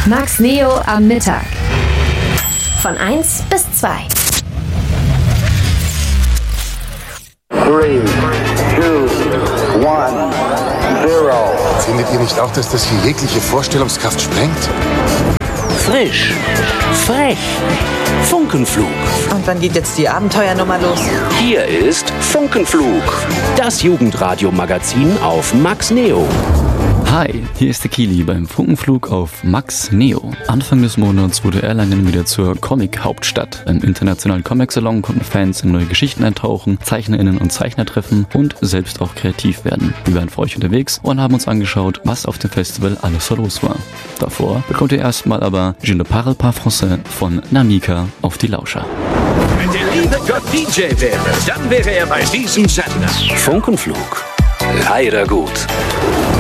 Max Neo am Mittag. Von 1 bis 2. 3, 2, 1, 0. Findet ihr nicht auch, dass das hier jegliche Vorstellungskraft sprengt? Frisch, frech, Funkenflug. Und wann geht jetzt die Abenteuernummer los? Hier ist Funkenflug, das Jugendradio-Magazin auf Max Neo. Hi, hier ist der Kili beim Funkenflug auf Max Neo. Anfang des Monats wurde Erlangen wieder zur Comic-Hauptstadt. Im internationalen Comic-Salon konnten Fans in neue Geschichten eintauchen, ZeichnerInnen und Zeichner treffen und selbst auch kreativ werden. Wir waren für euch unterwegs und haben uns angeschaut, was auf dem Festival alles so los war. Davor bekommt ihr erstmal aber Je ne parle pas français von Namika auf die Lauscher. Wenn der liebe Gott DJ wäre, dann wäre er bei diesem Sender. Funkenflug, leider gut.